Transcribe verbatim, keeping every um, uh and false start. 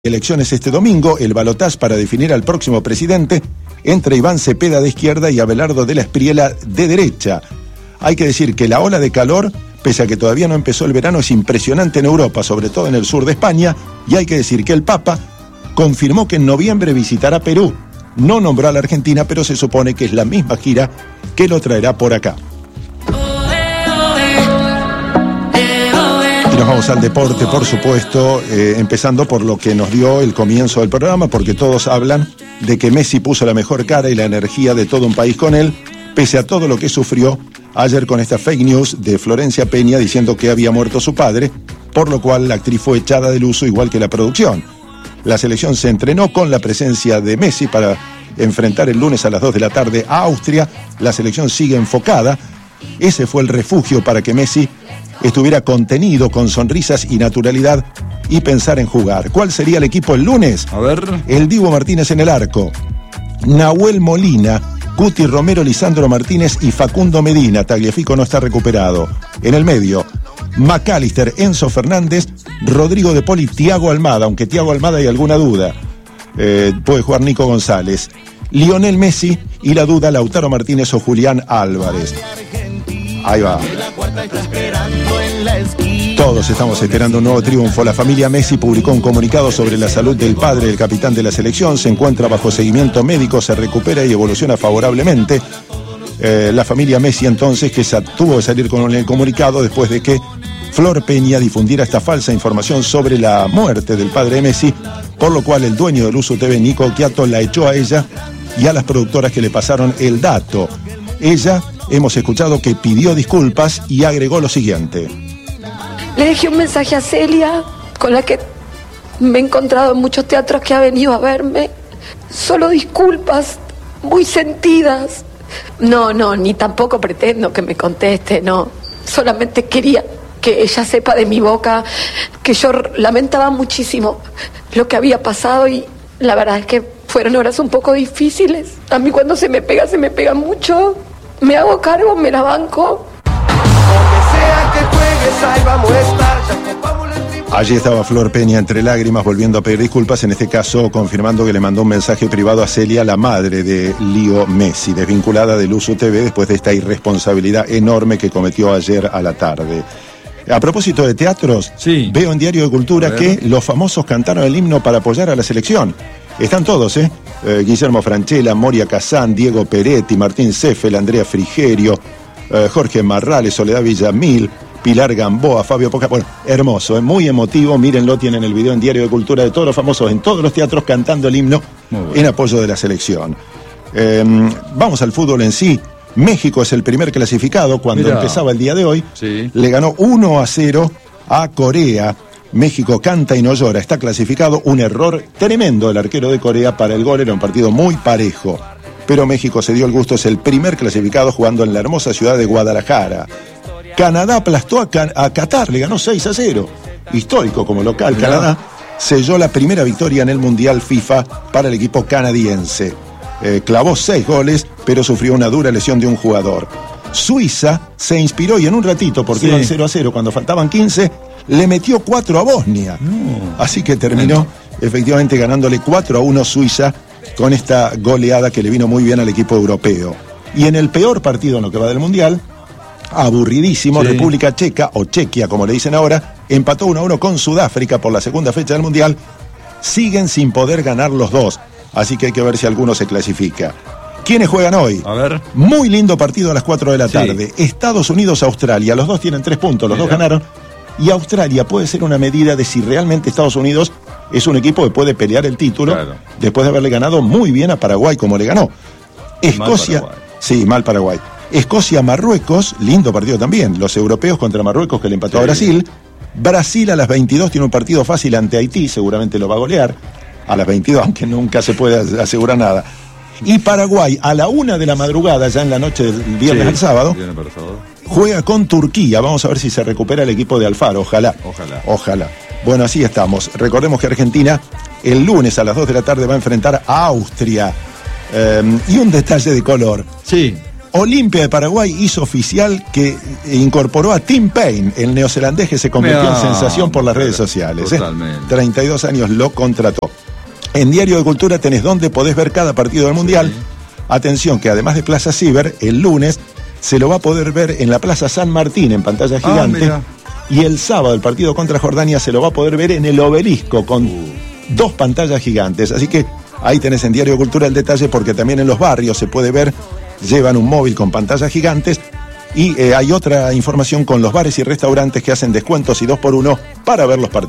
Elecciones este domingo, el balotaje para definir al próximo presidente entre Iván Cepeda de izquierda y Abelardo de la Espriella de derecha. Hay que decir que la ola de calor, pese a que todavía no empezó el verano, es impresionante en Europa, sobre todo en el sur de España, y hay que decir que el Papa confirmó que en noviembre visitará Perú. No nombró a la Argentina, pero se supone que es la misma gira que lo traerá por acá. Y nos vamos al deporte, por supuesto, eh, empezando por lo que nos dio el comienzo del programa, porque todos hablan de que Messi puso la mejor cara y la energía de todo un país con él, pese a todo lo que sufrió ayer con esta fake news de Florencia Peña diciendo que había muerto su padre, por lo cual la actriz fue echada del uso igual que la producción. La selección se entrenó con la presencia de Messi para enfrentar el lunes a las dos de la tarde a Austria. La selección sigue enfocada. Ese fue el refugio para que Messi estuviera contenido, con sonrisas y naturalidad, y pensar en jugar. ¿Cuál sería el equipo el lunes? A ver. El Dibu Martínez en el arco, Nahuel Molina, Cuti Romero, Lisandro Martínez y Facundo Medina. Tagliafico no está recuperado. En el medio, McAllister, Enzo Fernández, Rodrigo de Paul y Thiago Almada, aunque Thiago Almada hay alguna duda. Eh, puede jugar Nico González. Lionel Messi y la duda Lautaro Martínez o Julián Álvarez. Ahí va. Todos estamos esperando un nuevo triunfo. La familia Messi publicó un comunicado sobre la salud del padre del capitán de la selección. Se encuentra bajo seguimiento médico, se recupera y evoluciona favorablemente. Eh, la familia Messi entonces, que se tuvo que salir con el comunicado después de que Flor Peña difundiera esta falsa información sobre la muerte del padre de Messi, por lo cual el dueño del Luzu T V, Nico Occhiato, la echó a ella y a las productoras que le pasaron el dato. Ella, hemos escuchado que pidió disculpas y agregó lo siguiente. Le dejé un mensaje a Celia, con la que me he encontrado en muchos teatros que ha venido a verme. Solo disculpas, muy sentidas. No, no, ni tampoco pretendo que me conteste, no. Solamente quería que ella sepa de mi boca que yo lamentaba muchísimo lo que había pasado y la verdad es que fueron horas un poco difíciles. A mí cuando se me pega, se me pega mucho. Me hago cargo, me la banco. Allí estaba Flor Peña entre lágrimas volviendo a pedir disculpas, en este caso confirmando que le mandó un mensaje privado a Celia, la madre de Lío Messi, desvinculada del Luzu T V después de esta irresponsabilidad enorme que cometió ayer a la tarde. A propósito de teatros, sí. Veo en Diario de Cultura que los famosos cantaron el himno para apoyar a la selección. Están todos, ¿eh? eh Guillermo Francella, Moria Kazán, Diego Peretti, Martín Seffel, Andrea Frigerio, eh, Jorge Marrales, Soledad Villamil, Pilar Gamboa, Fabio Poca. Bueno, hermoso, ¿eh? Muy emotivo. Mírenlo, tienen el video en Diario de Cultura de todos los famosos en todos los teatros cantando el himno bueno. en apoyo de la selección. Eh, vamos al fútbol en sí. México es el primer clasificado. Cuando Mirá. empezaba el día de hoy, sí. le ganó uno a cero a Corea. México canta y no llora, está clasificado. Un error tremendo del arquero de Corea para el gol, era un partido muy parejo. Pero México se dio el gusto, es el primer clasificado jugando en la hermosa ciudad de Guadalajara. Canadá aplastó a, Can- a Qatar, le ganó seis a cero. Histórico como local, Mirá. Canadá selló la primera victoria en el Mundial FIFA para el equipo canadiense. Eh, clavó seis goles, pero sufrió una dura lesión de un jugador. Suiza se inspiró y en un ratito, porque sí. iban cero a cero, cuando faltaban quince, le metió cuatro a Bosnia. No. Así que terminó efectivamente ganándole cuatro a uno Suiza con esta goleada que le vino muy bien al equipo europeo. Y en el peor partido en lo que va del Mundial, aburridísimo, sí. República Checa, o Chequia como le dicen ahora, empató uno a uno con Sudáfrica por la segunda fecha del Mundial. Siguen sin poder ganar los dos, así que hay que ver si alguno se clasifica. ¿Quiénes juegan hoy? A ver. Muy lindo partido a las cuatro de la sí. tarde. Estados Unidos-Australia, los dos tienen tres puntos, los Mira. dos ganaron. Y Australia puede ser una medida de si realmente Estados Unidos es un equipo que puede pelear el título, claro. después de haberle ganado muy bien a Paraguay como le ganó. Escocia, mal sí, mal Paraguay. Escocia-Marruecos, lindo partido también. Los europeos contra Marruecos que le empató sí. a Brasil. Brasil a las veintidós tiene un partido fácil ante Haití, seguramente lo va a golear. A las veintidós, aunque nunca se puede asegurar nada. Y Paraguay a la una de la madrugada, ya en la noche del viernes sí, al sábado, juega con Turquía. Vamos a ver si se recupera el equipo de Alfaro. Ojalá. Ojalá. Ojalá. Bueno, así estamos. Recordemos que Argentina el lunes a las dos de la tarde va a enfrentar a Austria. Eh, y un detalle de color. Sí. Olimpia de Paraguay hizo oficial que incorporó a Tim Payne, el neozelandés que se convirtió Mirá, en sensación por las redes sociales. Totalmente. ¿eh? treinta y dos años lo contrató. En Diario de Cultura tenés donde podés ver cada partido del Mundial. Sí. Atención, que además de Plaza Ciber, el lunes se lo va a poder ver en la Plaza San Martín, en pantalla gigante. Ah, y el sábado, el partido contra Jordania, se lo va a poder ver en el Obelisco, con uh. dos pantallas gigantes. Así que ahí tenés en Diario de Cultura el detalle, porque también en los barrios se puede ver. Llevan un móvil con pantallas gigantes. Y eh, hay otra información con los bares y restaurantes que hacen descuentos y dos por uno para ver los partidos.